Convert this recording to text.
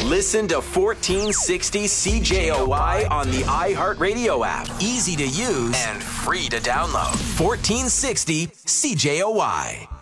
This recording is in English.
Listen to 1460 CJOY on the iHeartRadio app. Easy to use and free to download. 1460 CJOY.